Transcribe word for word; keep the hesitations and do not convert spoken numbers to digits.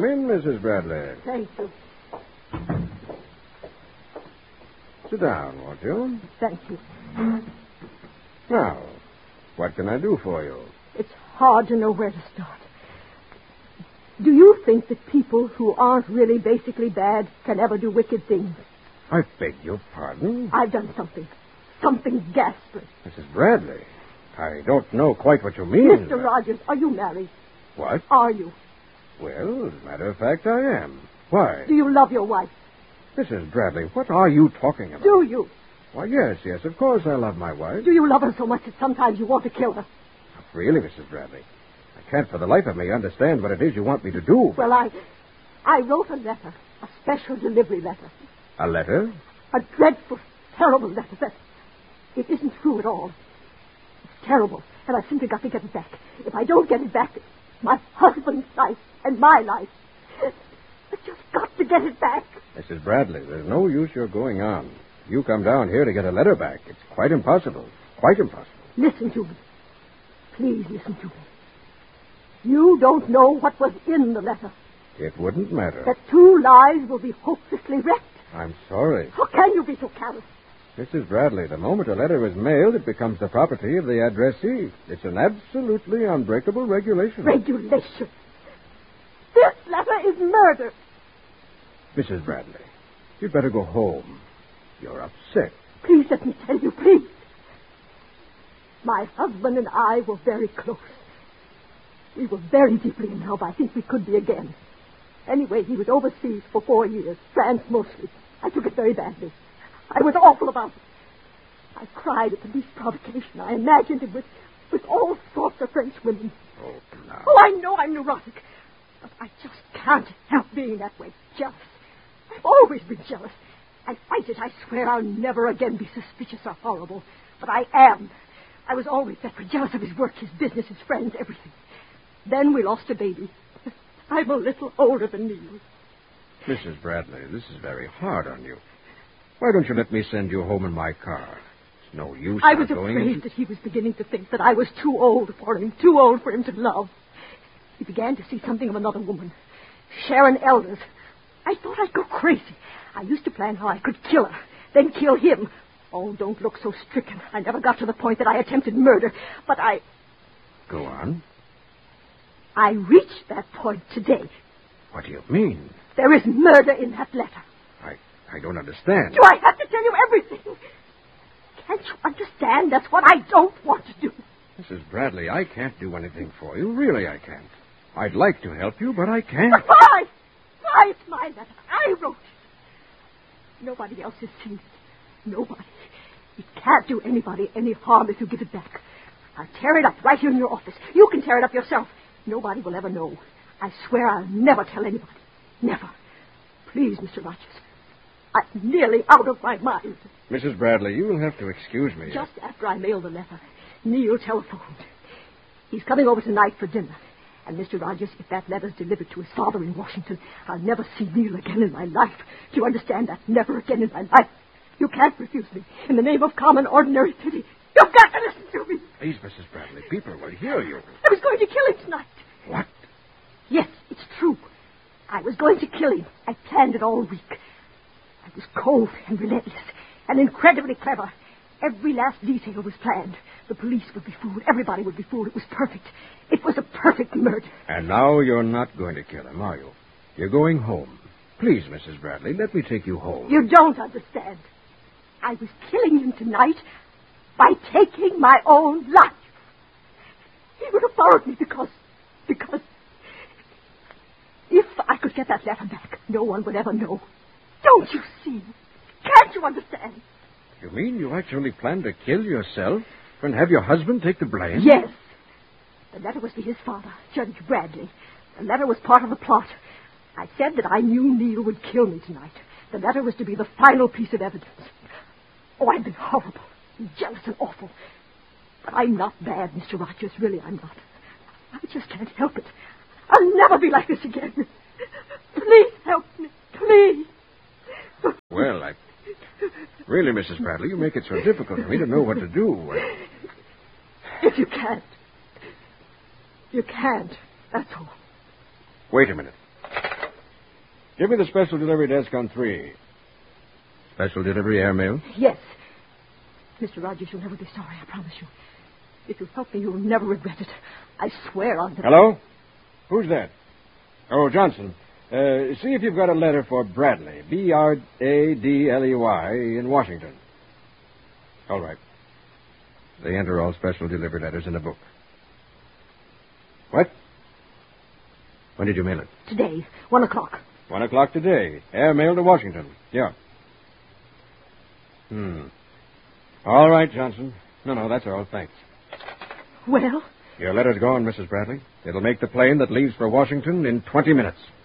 Come in, Missus Bradley. Thank you. Sit down, won't you? Thank you. Now, what can I do for you? It's hard to know where to start. Do you think that people who aren't really basically bad can ever do wicked things? I beg your pardon? I've done something. Something ghastly. Missus Bradley, I don't know quite what you mean. Mister Rogers, are you married? What? Are you? Well, as a matter of fact, I am. Why? Do you love your wife? Missus Bradley, what are you talking about? Do you? Why, yes, yes, of course I love my wife. Do you love her so much that sometimes you want to kill her? Not really, Missus Bradley. I can't for the life of me understand what it is you want me to do. Well, I... I wrote a letter. A special delivery letter. A letter? A dreadful, terrible letter that... It isn't true at all. It's terrible, and I've simply got to get it back. If I don't get it back, it's my husband's life and my life. I just got to get it back. Missus Bradley, there's no use your going on. You come down here to get a letter back. It's quite impossible. Quite impossible. Listen to me. Please listen to me. You don't know what was in the letter. It wouldn't matter. That two lives will be hopelessly wrecked. I'm sorry. How can you be so callous? Missus Bradley, the moment a letter is mailed, it becomes the property of the addressee. It's an absolutely unbreakable regulation. Regulation? This letter is murder. Missus Bradley, you'd better go home. You're upset. Please let me tell you, please. My husband and I were very close. We were very deeply in love. I think we could be again. Anyway, he was overseas for four years, France mostly. I took it very badly. I was awful about it. I cried at the least provocation. I imagined it with, with all sorts of French women. Oh, no. Oh, I know I'm neurotic. But I just can't help being that way. Jealous. I've always been jealous. I fight it. I swear I'll never again be suspicious or horrible. But I am. I was always that way, jealous of his work, his business, his friends, everything. Then we lost a baby. I'm a little older than Neil. Missus Bradley, this is very hard on you. Why don't you let me send you home in my car? It's no use I was going afraid into... that he was beginning to think that I was too old for him, too old for him to love. He began to see something of another woman, Sharon Elders. I thought I'd go crazy. I used to plan how I could kill her, then kill him. Oh, don't look so stricken. I never got to the point that I attempted murder, but I... Go on. I reached that point today. What do you mean? There is murder in that letter. I, I don't understand. Do I have to tell you everything? Can't you understand? That's what I don't want to do. Missus Bradley, I can't do anything for you. Really, I can't. I'd like to help you, but I can't. But why? Why? It's my letter. I wrote it. Nobody else has seen it. Nobody. It can't do anybody any harm if you give it back. I'll tear it up right here in your office. You can tear it up yourself. Nobody will ever know. I swear I'll never tell anybody. Never. Please, Mister Rogers. I'm nearly out of my mind. Missus Bradley, you will have to excuse me. Just after I mailed the letter, Neil telephoned. He's coming over tonight for dinner. And, Mister Rogers, if that letter's delivered to his father in Washington, I'll never see Neil again in my life. Do you understand that? Never again in my life. You can't refuse me. In the name of common, ordinary pity. You've got to listen to me. Please, Missus Bradley, people will hear you. I was going to kill him tonight. What? Yes, it's true. I was going to kill him. I planned it all week. I was cold and relentless and incredibly clever. Every last detail was planned. The police would be fooled. Everybody would be fooled. It was perfect. It was a perfect murder. And now you're not going to kill him, are you? You're going home. Please, Missus Bradley, let me take you home. You don't understand. I was killing him tonight by taking my own life. He would have followed me because... because... if I could get that letter back, no one would ever know. Don't you see? Can't you understand? You mean you actually planned to kill yourself and have your husband take the blame? Yes. The letter was to his father, Judge Bradley. The letter was part of the plot. I said that I knew Neil would kill me tonight. The letter was to be the final piece of evidence. Oh, I've been horrible, and jealous and awful. But I'm not bad, Mister Rogers. Really, I'm not. I just can't help it. I'll never be like this again. Please help me. Please. Well, I... Really, Missus Bradley, you make it so difficult for me to know what to do. If you can't. You can't. That's all. Wait a minute. Give me the special delivery desk on three. Special delivery airmail? Yes. Mister Rogers, you'll never be sorry, I promise you. If you help me, you'll never regret it. I swear I'll never... Hello? Who's that? Oh, Johnson. Uh, see if you've got a letter for Bradley, B R A D L E Y, in Washington. All right. They enter all special delivery letters in a book. What? When did you mail it? Today, one o'clock. One o'clock today. Airmail to Washington. Yeah. Hmm. All right, Johnson. No, no, that's all. Thanks. Well? Your letter's gone, Missus Bradley. It'll make the plane that leaves for Washington in twenty minutes.